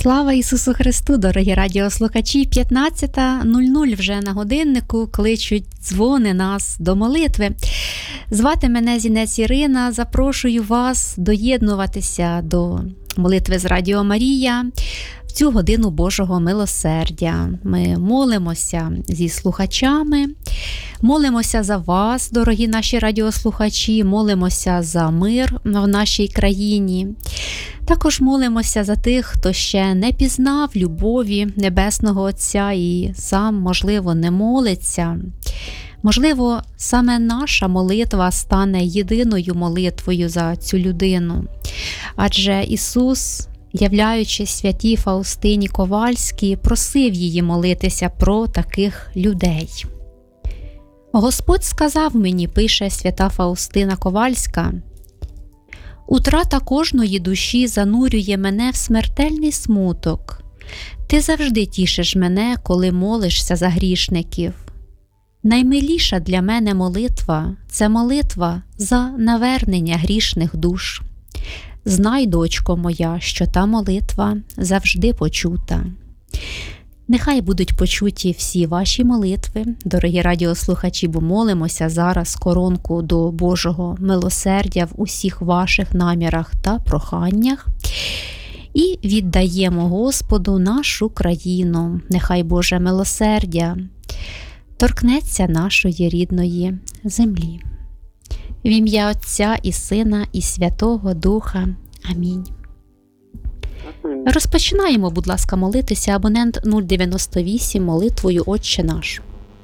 Слава Ісусу Христу, дорогі радіослухачі! 15:00 вже на годиннику, кличуть дзвони нас до молитви. Звати мене Зінець Ірина, запрошую вас доєднуватися до молитви з Радіо Марія в цю годину Божого милосердя. Ми молимося зі слухачами, молимося за вас, дорогі наші радіослухачі, молимося за мир в нашій країні. Також молимося за тих, хто ще не пізнав любові Небесного Отця і сам, можливо, не молиться. Можливо, саме наша молитва стане єдиною молитвою за цю людину. Адже Ісус, являючись святій Фаустині Ковальській, просив її молитися про таких людей. «Господь сказав мені», пише свята Фаустина Ковальська, «утрата кожної душі занурює мене в смертельний смуток. Ти завжди тішиш мене, коли молишся за грішників. Наймиліша для мене молитва – це молитва за навернення грішних душ. Знай, дочко моя, що та молитва завжди почута». Нехай будуть почуті всі ваші молитви, дорогі радіослухачі, бо молимося зараз коронку до Божого милосердя в усіх ваших намірах та проханнях. І віддаємо Господу нашу країну. Нехай Боже милосердя торкнеться нашої рідної землі. В ім'я Отця і Сина і Святого Духа. Амінь. Розпочинаємо, будь ласка, молитися. Абонент 098 молитвою «Отче наш».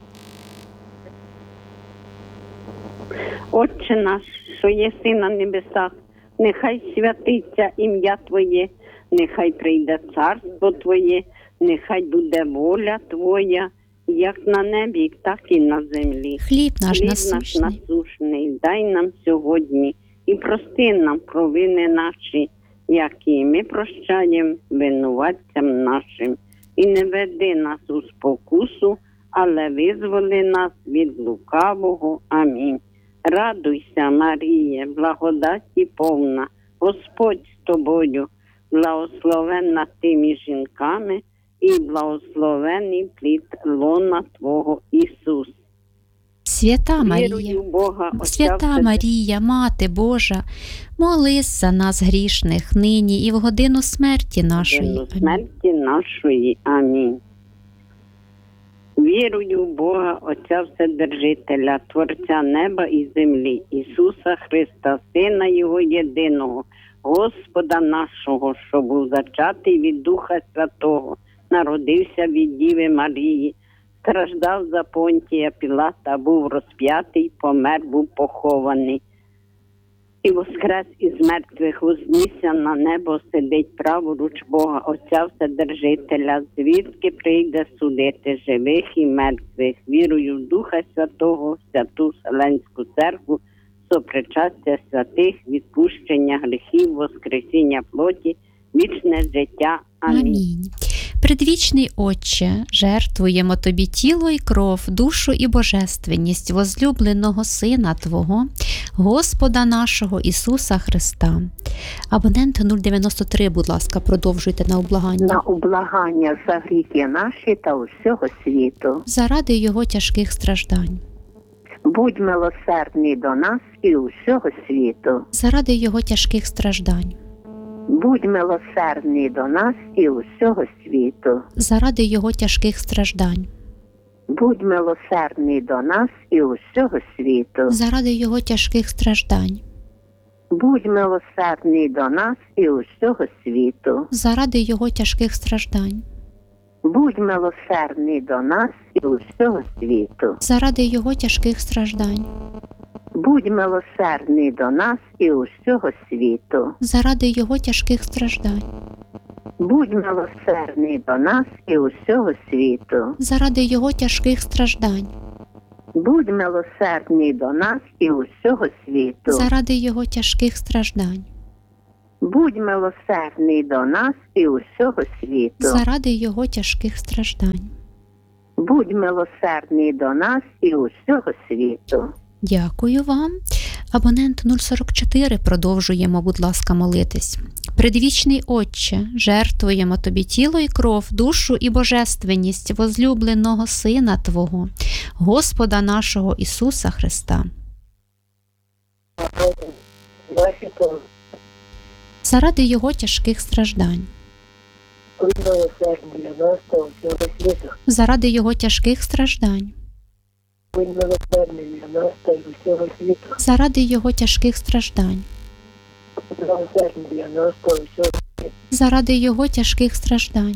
Отче наш, що єси на небесах, нехай святиться ім'я Твоє, нехай прийде царство Твоє, нехай буде воля Твоя, як на небі, так і на землі. Хліб наш насущний дай нам сьогодні і прости нам провини наші, які ми прощаємо винуватцям нашим. І не веди нас у спокусу, але визволи нас від лукавого. Амінь. Радуйся, Маріє, благодаті повна, Господь з тобою, благословенна ти між жінками, і благословений плід лона Твого, Ісус. Свята Марія, Мати Божа, молись за нас грішних нині і в годину смерті нашої. Амінь. Вірую в Бога, Отця Вседержителя, Творця неба і землі, Ісуса Христа, Сина Його єдиного, Господа нашого, що був зачатий від Духа Святого, народився від Діви Марії, страждав за Понтія Пілата, був розп'ятий, помер, був похований. І воскрес із мертвих, вознісся на небо, сидить праворуч Бога, Отця Вседержителя, звідки прийде судити живих і мертвих. Вірую в Духа Святого, святу Вселенську церкву, сопричастя святих, відпущення гріхів, воскресіння плоті, вічне життя. Амінь. Предвічний Отче, жертвуємо Тобі тіло і кров, душу і божественність возлюбленого Сина Твого, Господа нашого Ісуса Христа. Абонент 093, будь ласка, продовжуйте на облагання. На облагання за гріхи наші та усього світу. Заради Його тяжких страждань. Будь милосердний до нас і усього світу. Заради Його тяжких страждань. Будь милосердний до нас і усього світу. Заради Його тяжких страждань. Будь милосердний до нас і усього світу. Заради Його тяжких страждань. Будь милосердний до нас і усього світу. Заради Його тяжких страждань. Будь милосердний до нас і усього світу. Заради Його тяжких страждань. Будь милосердний до нас і усього світу. Заради Його тяжких страждань. Будь милосердний до нас і усього світу. Заради Його тяжких страждань. Будь милосердний до нас і усього світу. Заради Його тяжких страждань. Будь милосердний до нас і усього світу. Заради Його тяжких страждань. Будь милосердний до нас і усього світу. Дякую вам. Абонент 044, продовжуємо, будь ласка, молитись. Предвічний Отче, жертвуємо Тобі тіло і кров, душу і божественність возлюбленого Сина Твого, Господа нашого Ісуса Христа. Заради Його тяжких страждань. Заради Його тяжких страждань. Заради Його тяжких страждань. Заради Його тяжких страждань.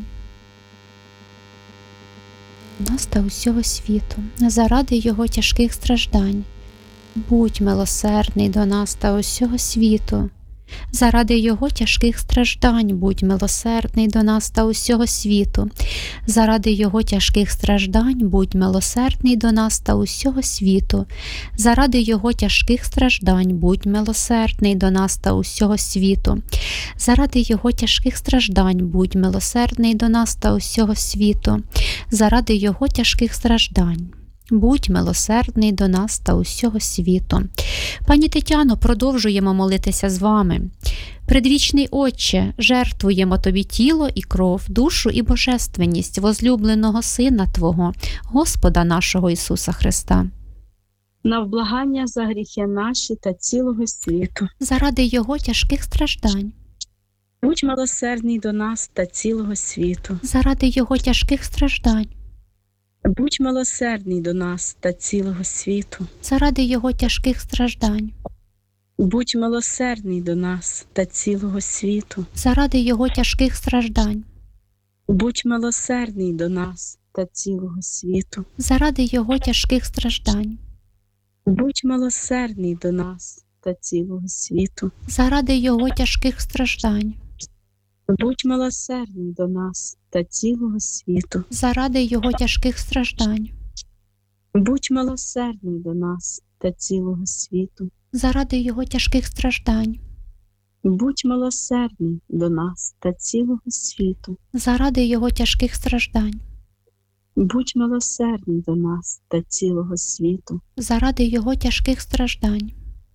Нас та усього світу. Заради Його тяжких страждань. Будь милосердний до нас та усього світу. Заради Його тяжких страждань будь милосердний до нас та усього світу. Заради Його тяжких страждань будь милосердний до нас та усього світу. Заради Його тяжких страждань будь милосердний до нас та усього світу. Заради Його тяжких страждань будь милосердний до нас та усього світу. Заради Його тяжких страждань. Будь милосердний до нас та усього світу. Пані Тетяно, продовжуємо молитися з вами. Предвічний Отче, жертвуємо Тобі тіло і кров, душу і божественність возлюбленого Сина Твого, Господа нашого Ісуса Христа. На вблагання за гріхи наші та цілого світу. Заради Його тяжких страждань. Будь милосердний до нас та цілого світу. Заради Його тяжких страждань. Будь милосердний до нас та цілого світу. Заради Його тяжких страждань. Будь милосердний до нас та цілого світу. Заради Його тяжких страждань. Будь милосердний до нас та цілого світу. Заради Його тяжких страждань. Будь милосердний до нас та цілого світу. Заради Його тяжких страждань. Будь милосердний до нас та цілого світу. Заради Його тяжких страждань. Будь милосердний до нас та цілого світу. Заради Його тяжких страждань. Будь милосердний до нас та цілого світу. Заради Його тяжких страждань. Будь милосердний до нас та цілого світу. Заради Його тяжких страждань.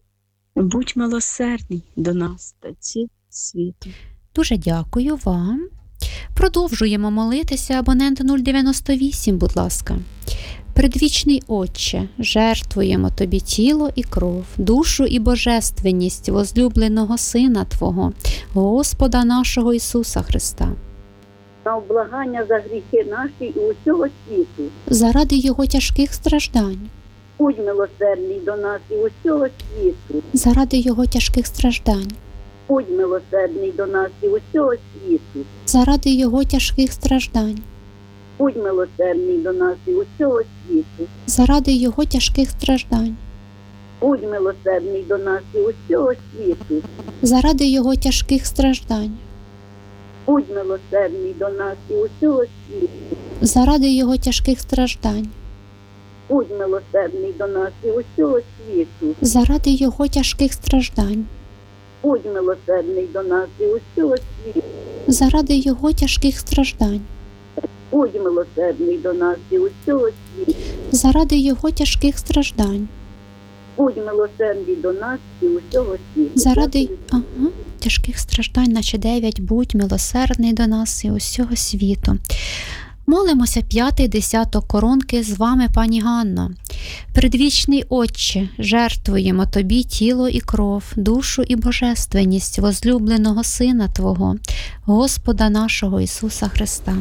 Будь милосердний до нас та цілого світу. Дуже дякую вам. Продовжуємо молитися. Абонент 098, будь ласка. Предвічний Отче, жертвуємо Тобі тіло і кров, душу і божественність возлюбленого Сина Твого, Господа нашого Ісуса Христа. На облагання за гріхи наші і усього світу. Заради Його тяжких страждань. Будь милосердний до нас і усього світу. Заради Його тяжких страждань. Будь милосердний до нас і усього світу. Заради Його тяжких страждань. Будь милосердний до нас і усього світу. Заради Його тяжких страждань. Будь милосердний до нас і усього світу. Заради Його тяжких страждань. Будь милосердний до нас і усього світу. Заради Його тяжких страждань. Будь милосердний до нас і усього світу. Заради Його тяжких страждань. Будь милосердний до нас і усього світу. Заради Його тяжких страждань. Будь милосердний до нас і усього світу. Заради Його тяжких страждань. Будь милосердний до нас і усього світу. Заради тяжких страждань, наче 9, будь милосердний до нас і усього світу. Молимося 5-й десяток коронки з вами, пані Ганно. Предвічний Отче, жертвуємо Тобі тіло і кров, душу і божественність возлюбленого Сина Твого, Господа нашого Ісуса Христа.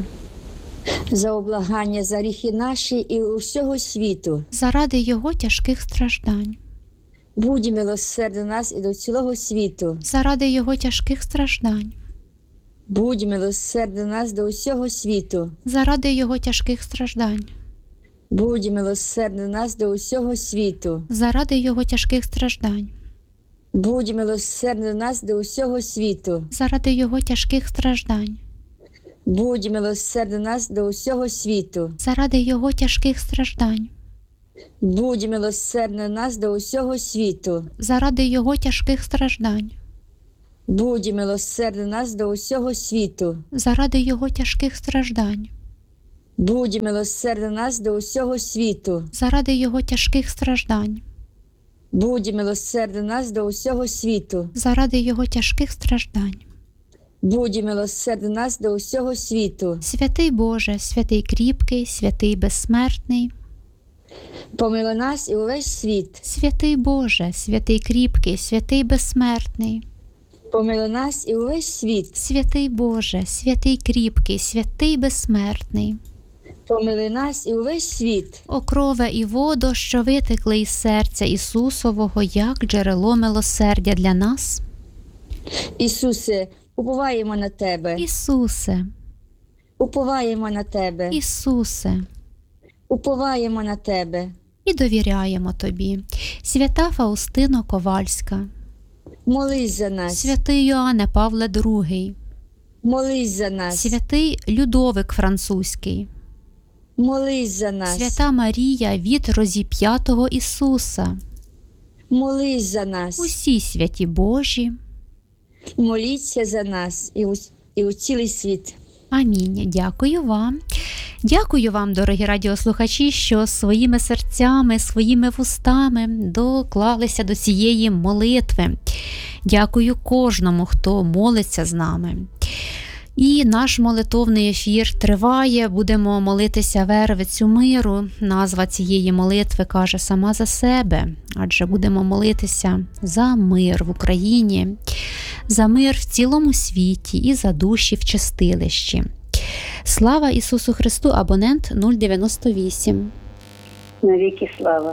За облагання за гріхи наші і усього світу. Заради Його тяжких страждань. Будь милосердний до нас і до цілого світу. Заради Його тяжких страждань. Будь милосердний до нас до усього світу. Заради Його тяжких страждань. Будь милосердний до нас до усього світу. Заради Його тяжких страждань. Будь милосердний до нас до усього світу. Заради Його тяжких страждань. Будь милосердний до нас до усього світу. Заради Його тяжких страждань. Будь милосердний до нас до усього світу. Заради Його тяжких страждань. Будь милосердний до нас до усього світу. Заради Його тяжких страждань. Будь милосердний до нас до усього світу. Заради Його тяжких страждань. Будь милосердний до нас до усього світу. заради Його тяжких страждань. Будь милосердний до нас до усього світу. Святий Боже, святий кріпкий, святий безсмертний. Помилуй нас і увесь світ. Святий Боже, святий кріпкий, святий безсмертний. Помилуй нас і увесь світ. Святий Боже, святий кріпкий, святий безсмертний. Помилуй нас і увесь світ. О крове і водо, що витекли із серця Ісусового, як джерело милосердя для нас. Ісусе, уповаємо на Тебе. Ісусе, Уповаємо на Тебе. Ісусе, Уповаємо на Тебе. і довіряємо Тобі. Свята Фаустино Ковальська, Молись за нас. святий Йоанне Павле II, Молись за нас. святий Людовик Французький, Молись за нас. свята Марія від розіп'ятого Ісуса, Молись за нас. усі святі Божі. Моліться за нас і у цілий світ. Амінь. Дякую вам. Дякую вам, дорогі радіослухачі, що своїми серцями, своїми вустами доклалися до цієї молитви. Дякую кожному, хто молиться з нами. І наш молитовний ефір триває. Будемо молитися вервицю миру. Назва цієї молитви каже сама за себе, адже будемо молитися за мир в Україні, за мир в цілому світі і за душі в чистилищі. Слава Ісусу Христу, абонент 098. Навіки слава.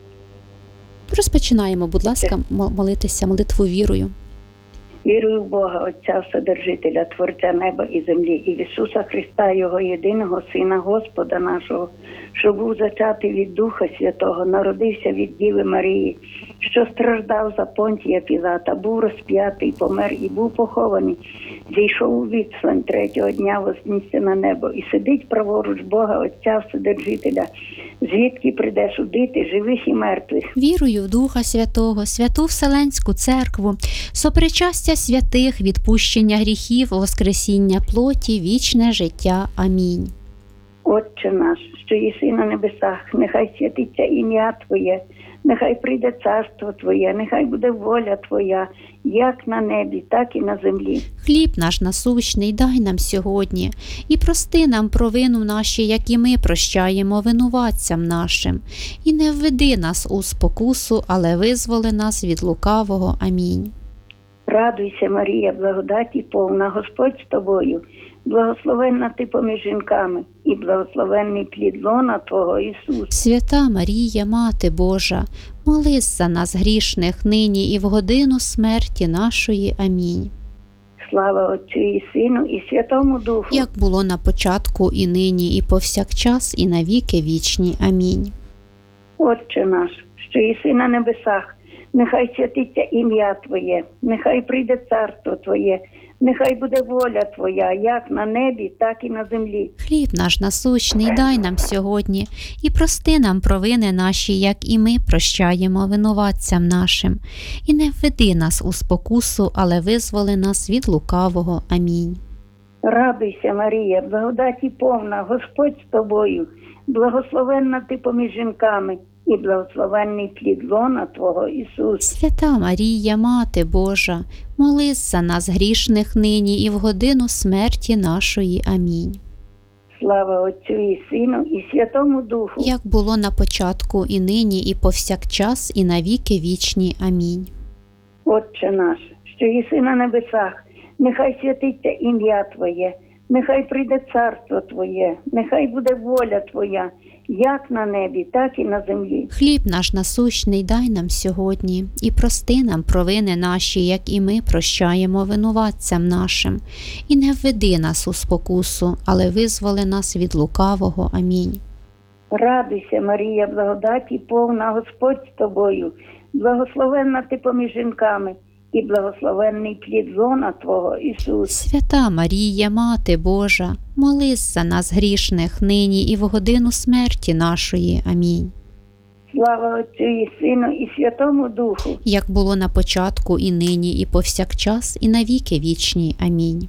Розпочинаємо, будь ласка, молитися молитву вірою. Вірую в Бога, Отця Вседержителя, Творця неба і землі, і в Ісуса Христа, Його єдиного Сина, Господа нашого, що був зачатий від Духа Святого, народився від Діви Марії, що страждав за Понтія Пілата, був розп'ятий, помер і був похований, зійшов у відслань третього дня, вознісся на небо і сидить праворуч Бога, Отця Вседержителя, звідки прийде судити живих і мертвих. Вірую в Духа Святого, Святу Вселенську Церкву, сопричастя святих, відпущення гріхів, воскресіння плоті, вічне життя. Амінь. Отче наш, що єси на небесах, нехай святиться ім'я Твоє, нехай прийде царство Твоє, нехай буде воля Твоя, як на небі, так і на землі. Хліб наш насущний дай нам сьогодні, і прости нам провину наші, як і ми прощаємо винуватцям нашим. І не введи нас у спокусу, але визволи нас від лукавого. Амінь. Радуйся, Марія, благодаті повна, Господь з тобою, благословенна ти поміж жінками, і благословенний плід лона Твого Ісус. Свята Марія, Мати Божа, молись за нас грішних нині і в годину смерті нашої. Амінь. Слава Отцю і Сину, і Святому Духу. Як було на початку, і нині, і повсякчас, і навіки вічні. Амінь. Отче наш, що єси на небесах, нехай святиться ім'я Твоє, нехай прийде царство Твоє, нехай буде воля Твоя, як на небі, так і на землі. Хліб наш насущний дай нам сьогодні, і прости нам провини наші, як і ми прощаємо винуватцям нашим. І не введи нас у спокусу, але визволи нас від лукавого. Амінь. Радуйся, Марія, благодаті повна, Господь з тобою, благословенна ти поміж жінками, і благословенний плід лона Твого Ісус. Свята Марія, Мати Божа, молись за нас грішних нині і в годину смерті нашої. Амінь. Слава Отцю і Сину, і Святому Духу. Як було на початку, і нині, і повсякчас, і навіки вічні. Амінь. Отче наш, що єси на небесах, нехай святиться ім'я Твоє, нехай прийде царство Твоє, нехай буде воля Твоя, як на небі, так і на землі. Хліб наш насущний дай нам сьогодні, і прости нам провини наші, як і ми прощаємо винуватцям нашим. І не введи нас у спокусу, але визволи нас від лукавого. Амінь. Радуйся, Марія, благодаті повна, Господь з тобою, благословенна ти поміж жінками, і благословенний плід лона Твого Ісус. Свята Марія, Мати Божа, молись за нас грішних нині і в годину смерті нашої. Амінь. Слава Отцю і Сину, і Святому Духу. Як було на початку, і нині, і повсякчас, і навіки вічні. Амінь.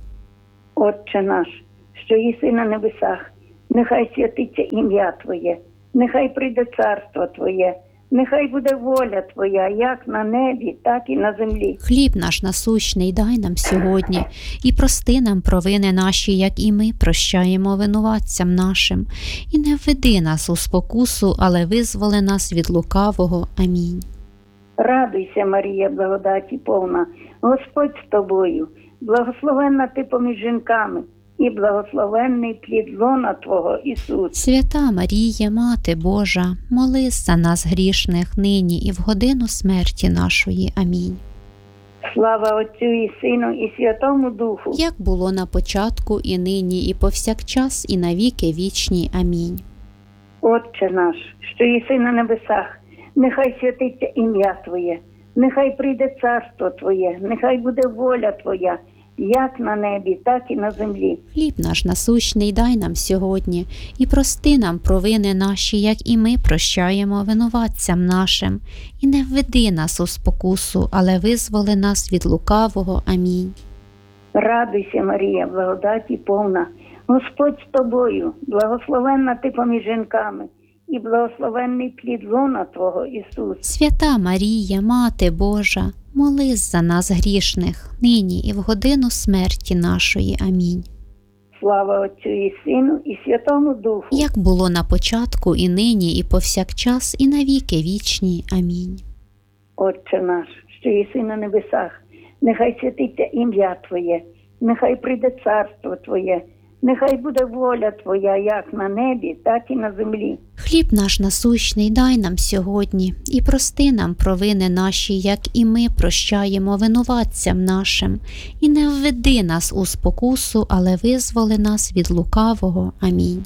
Отче наш, що єси на небесах, нехай святиться ім'я Твоє, нехай прийде царство Твоє, Нехай буде воля Твоя, як на небі, так і на землі. Хліб наш насущний дай нам сьогодні, і прости нам провини наші, як і ми прощаємо винуватцям нашим. І не введи нас у спокусу, але визволи нас від лукавого. Амінь. Радуйся, Марія, благодаті повна, Господь з тобою, благословенна ти поміж жінками, і благословенний плід лона Твого, Ісус. Свята Марія, Мати Божа, молись за нас грішних нині і в годину смерті нашої. Амінь. Слава Отцю і Сину, і Святому Духу. Як було на початку, і нині, і повсякчас, і навіки вічні. Амінь. Отче наш, що єси на небесах, нехай святиться ім'я Твоє, нехай прийде царство Твоє, нехай буде воля Твоя, як на небі, так і на землі. Хліб наш насущний дай нам сьогодні, і прости нам провини наші, як і ми прощаємо винуватцям нашим. І не введи нас у спокусу, але визволи нас від лукавого. Амінь. Радуйся, Марія, благодаті повна, Господь з тобою, благословенна ти поміж жінками, і благословенний плід лона Твого, Ісус. Свята Марія, Мати Божа, молись за нас грішних, нині і в годину смерті нашої. Амінь. Слава Отцю і Сину, і Святому Духу. Як було на початку, і нині, і повсякчас, і навіки вічні. Амінь. Отче наш, що єси на небесах, нехай святиться ім'я Твоє, нехай прийде царство Твоє, нехай буде воля Твоя, як на небі, так і на землі. Хліб наш насущний дай нам сьогодні, і прости нам провини наші, як і ми прощаємо винуватцям нашим. І не введи нас у спокусу, але визволи нас від лукавого. Амінь.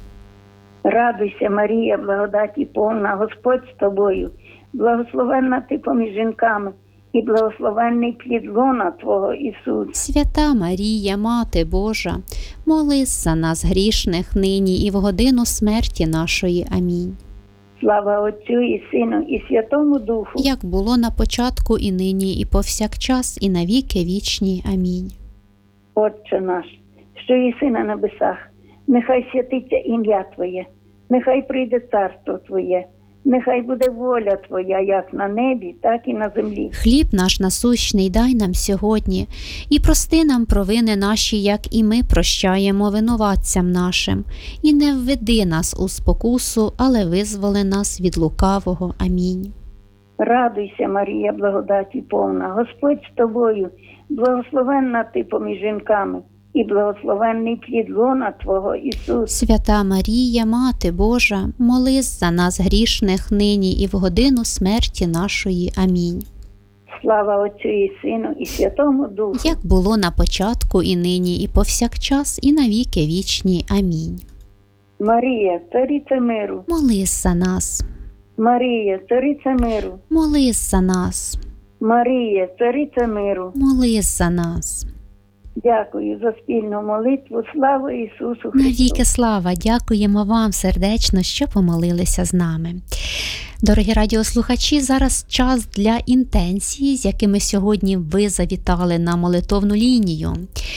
Радуйся, Марія, благодаті повна, Господь з тобою, благословенна ти поміж жінками, і благословенний плід лона Твого, Ісус. Свята Марія, Мати Божа, молись за нас грішних нині і в годину смерті нашої. Амінь. Слава Отцю і Сину, і Святому Духу. Як було на початку, і нині, і повсякчас, і навіки вічні. Амінь. Отче наш, що єси на небесах, нехай святиться ім'я Твоє, нехай прийде царство Твоє, нехай буде воля Твоя, як на небі, так і на землі. Хліб наш насущний дай нам сьогодні, і прости нам провини наші, як і ми прощаємо винуватцям нашим. І не введи нас у спокусу, але визволи нас від лукавого. Амінь. Радуйся, Марія, благодаті повна, Господь з тобою, благословенна ти поміж жінками, і благословенний плід лона Твого, Ісус. Свята Марія, Мати Божа, молись за нас грішних нині і в годину смерті нашої. Амінь. Слава Отцю і Сину, і Святому Духу. Як було на початку, і нині, і повсякчас, і навіки вічні. Амінь. Марія, цариця миру, Молись за нас. Марія, цариця миру, Молись за нас. Марія, цариця миру. Молись за нас. Дякую за спільну молитву. Слава Ісусу Христу. Навіки слава, дякуємо вам сердечно, що помолилися з нами. Дорогі радіослухачі, зараз час для інтенції, з якими сьогодні ви завітали на молитовну лінію.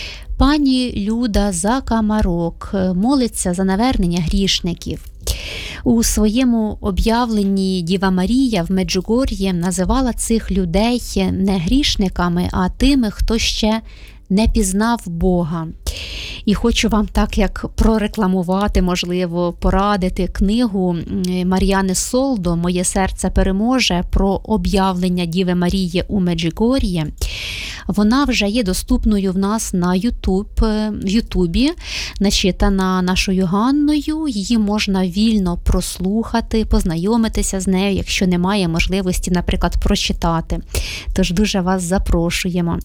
Пані Люда Закамарок молиться за навернення грішників. У своєму об'явленні Діва Марія в Меджугор'ї називала цих людей не грішниками, а тими, хто ще не пізнав Бога. І хочу вам так як прорекламувати, можливо, порадити книгу Мар'яни Солдо «Моє серце переможе» про об'явлення Діви Марії у Меджугор'ї. Вона вже є доступною в нас на Ютубі, начитана нашою Ганною. Її можна вільно прослухати, познайомитися з нею, якщо немає можливості, наприклад, прочитати. Тож дуже вас запрошуємо.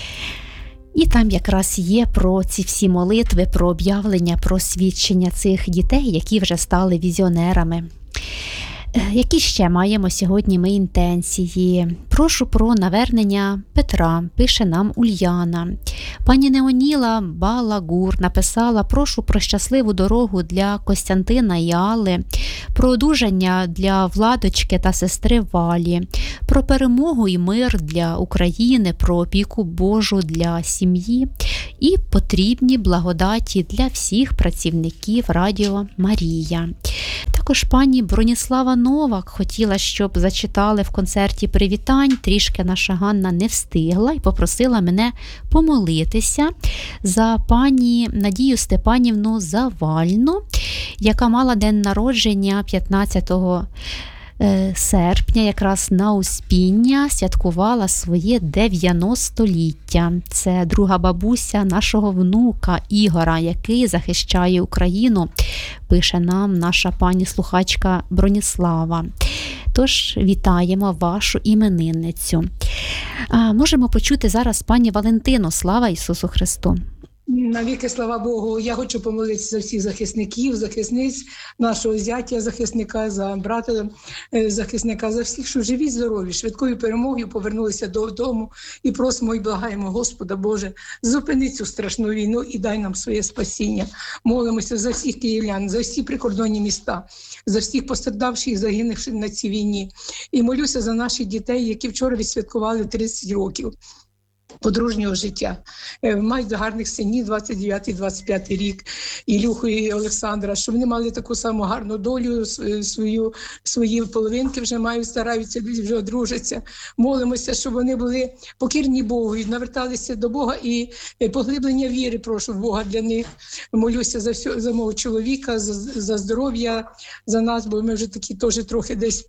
І там якраз є про ці всі молитви, про об'явлення, про свідчення цих дітей, які вже стали візіонерами. Які ще маємо сьогодні ми інтенції? Прошу про навернення Петра, пише нам Ульяна. Пані Неоніла Балагур написала: прошу про щасливу дорогу для Костянтина і Алли, про одужання для Владочки та сестри Валі, про перемогу і мир для України, про опіку Божу для сім'ї і потрібні благодаті для всіх працівників Радіо Марія. Також пані Броніслава Новак хотіла, щоб зачитали в концерті привітань. Трішки наша Ганна не встигла і попросила мене помолитися за пані Надію Степанівну Завальну, яка мала день народження 15 серпня, якраз на Успіння, святкувала своє 90-ліття. Це друга бабуся нашого внука Ігора, який захищає Україну, пише нам наша пані слухачка Броніслава. Тож вітаємо вашу іменинницю. Можемо почути зараз пані Валентину. Слава Ісусу Христу! Навіки, слава Богу, я хочу помолитися за всіх захисників, захисниць, нашого зятя захисника, за брата захисника, за всіх, що живі, здорові, швидкою перемогою повернулися додому і просимо і благаємо, Господа Боже, зупини цю страшну війну і дай нам своє спасіння. Молимося за всіх київлян, за всі прикордонні міста, за всіх постраждавших і загинувших на цій війні. І молюся за наших дітей, які вчора відсвяткували 30 років подружнього життя. Мають гарних синів, 29-25 рік, Ілюху і Олександра, щоб вони мали таку саму гарну долю, свої половинки вже мають, стараються, вже одружаться. Молимося, щоб вони були покірні Богу, і наверталися до Бога, і поглиблення віри прошу в Бога для них. Молюся за мого чоловіка, за здоров'я, за нас, бо ми вже такі теж трохи десь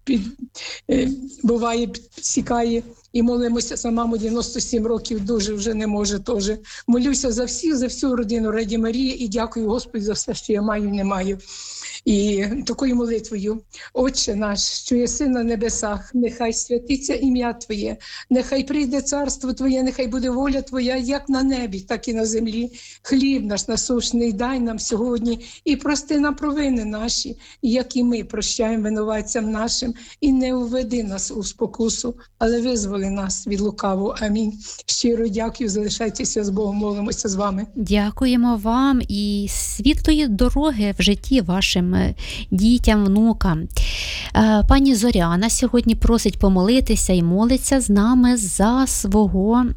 буває, підсікає. І молимося за маму 97 років, дуже вже не може теж. Молюся за всіх, за всю родину Раді Марії і дякую Господу за все, що я маю і не маю. І такою молитвою: Отче наш, що єси на небесах, нехай святиться ім'я Твоє, нехай прийде царство Твоє, нехай буде воля Твоя, як на небі, так і на землі. Хліб наш насущний дай нам сьогодні і прости нам провини наші, як і ми прощаємо винуватцям нашим, і не уведи нас у спокусу, але визволи нас від лукавого. Амінь. Щиро дякую, залишайтеся з Богом, молимося з вами. Дякуємо вам і світлої дороги в житті вашим дітям, внукам. Пані Зоряна сьогодні просить помолитися і молиться з нами за свого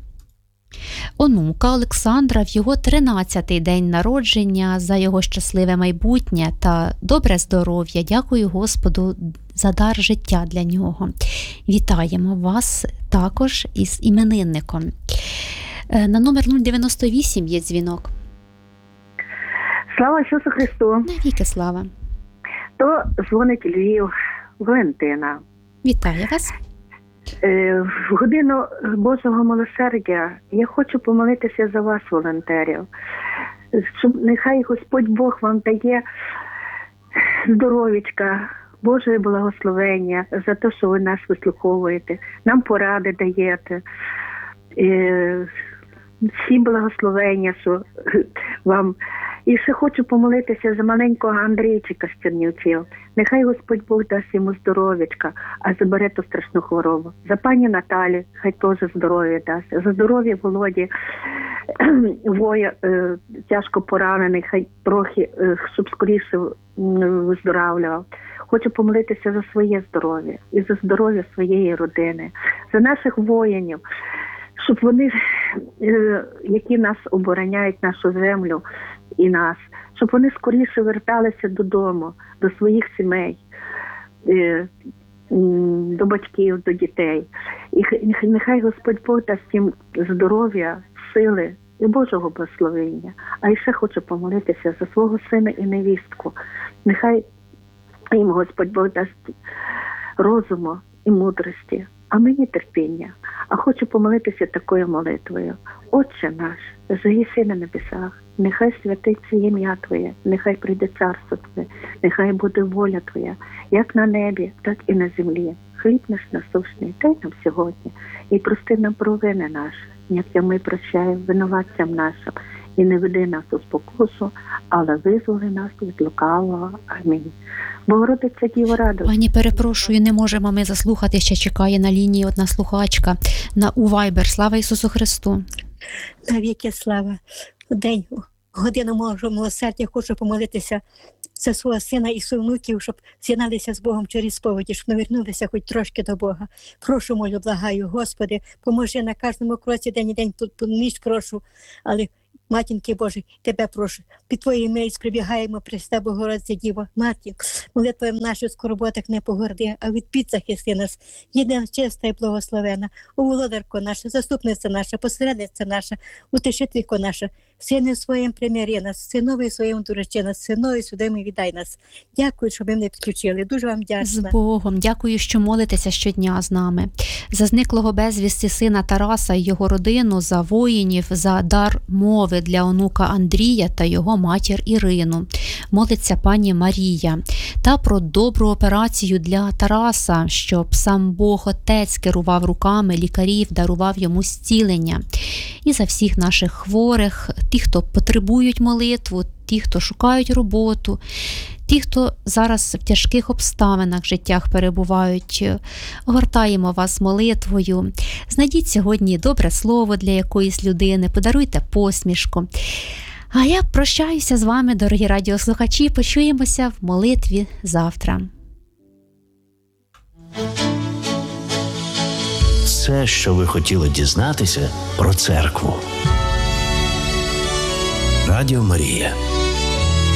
онука Олександра в його 13-й день народження, за його щасливе майбутнє та добре здоров'я. Дякую Господу за дар життя для нього. Вітаємо вас також із іменинником. На номер 098 є дзвінок. Слава Ісусу Христу! Навіки слава! То дзвонить Львів, Валентина. Вітаю вас! В годину Божого милосердя я хочу помолитися за вас, волонтерів. Щоб нехай Господь Бог вам дає здоров'ячка, Боже благословення за те, що ви нас вислуховуєте, нам поради даєте. Всі благословення, що вам. І ще хочу помолитися за маленького Андрійчика з Чернівців. Нехай Господь Бог дасть йому здоров'ячка, а забере ту страшну хворобу. За пані Наталі, хай теж здоров'я дасть. За здоров'я Володі, Воя тяжко поранений, хай трохи, щоб скоріше виздоравлював. Хочу помолитися за своє здоров'я і за здоров'я своєї родини, за наших воїнів, щоб вони, які нас обороняють, нашу землю і нас, щоб вони скоріше верталися додому, до своїх сімей, до батьків, до дітей. І нехай Господь Бог дасть їм здоров'я, сили і Божого благословення. А ще хочу помолитися за свого сина і невістку. Нехай їм Господь Бог дасть розуму і мудрості, а мені терпіння. А хочу помолитися такою молитвою. Отче наш, що єси на небесах, нехай святиться ім'я Твоє, нехай прийде царство Твоє, нехай буде воля Твоя, як на небі, так і на землі. Хліб наш насущний дай нам сьогодні, і прости нам провини наші, як ми прощаємо винуватцям нашим, і не веди нас у спокусу, але визволи нас від лукавого. Амінь. Богородиця Діво, радуйся. Пані, перепрошую, не можемо ми заслухати, ще чекає на лінії одна слухачка у Viber. Слава Ісусу Христу! Навіки слава! У день, годину Божого милосердя хочу помолитися за свого сина і своїх внуків, щоб з'єдналися з Богом через сповіді, щоб навернулися хоч трошки до Бога. Прошу, молю, благаю, Господи, поможи на кожному кроці, день і день, ніч прошу, але Матінки Божої, тебе прошу, під Твоєю милість прибігаємо, Пресвята Богородиця Діво, Матір, молитвою наших скорботах не погорди, а від під захисти нас, єдина чиста і благословена, у володарко наша, заступниця наша, посередниця наша, утешителько наша, Сине своїм примирі нас, Синові своїм доречи нас, Синові судами віддай нас. Дякую, що ви мене підключили. Дуже вам З вдячна. Богом. Дякую, що молитеся щодня з нами. За зниклого безвісти сина Тараса і його родину, за воїнів, за дар мови для онука Андрія та його матір Ірину. Молиться пані Марія. Та про добру операцію для Тараса, щоб сам Бог Отець керував руками лікарів, дарував йому зцілення. І за всіх наших хворих, ті, хто потребують молитву, ті, хто шукають роботу, ті, хто зараз в тяжких обставинах в життях перебувають, огортаємо вас молитвою. Знайдіть сьогодні добре слово для якоїсь людини, подаруйте посмішку. А я прощаюся з вами, дорогі радіослухачі, почуємося в молитві завтра. Все, що ви хотіли дізнатися про церкву. Радіо Марія.